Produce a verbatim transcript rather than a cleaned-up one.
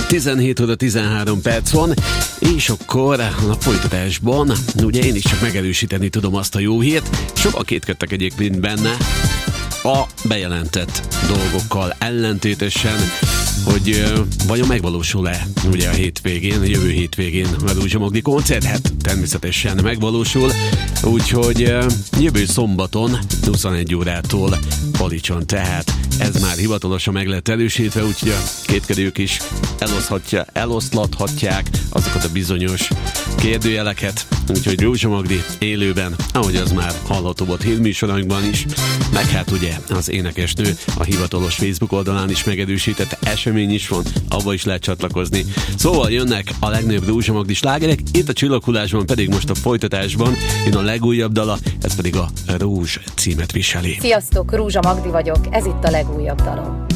tizenhét óra tizenhárom perc van, és akkor a folytatásban ugye én is csak megerősíteni tudom azt a jó hírt, sokan kétkedtek egyébként benne a bejelentett dolgokkal ellentétesen, hogy uh, vajon megvalósul-e ugye a hétvégén, jövő hétvégén a Rúzsa Magdi koncert? Hát természetesen megvalósul, úgyhogy uh, jövő szombaton huszonegy órától Palicson, tehát ez már hivatalosan meg lett erősítve, úgyhogy a kétkedők is eloszhatja, eloszlathatják azokat a bizonyos kérdőjeleket, úgyhogy Rúzsa Magdi élőben, ahogy az már hallható volt hírműsorainkban is, meg hát ugye az énekesnő a hivatalos Facebook oldalán is megerősített esemény is van, abba is lehet csatlakozni. Szóval jönnek a legnagyobb Rúzsa Magdi slágerek, itt a Csillaghullásban pedig most a folytatásban jön a legújabb dala, ez pedig a Rózs címet viseli. Sziasztok, Rúzsa Magdi vagyok, ez itt a legújabb dalom.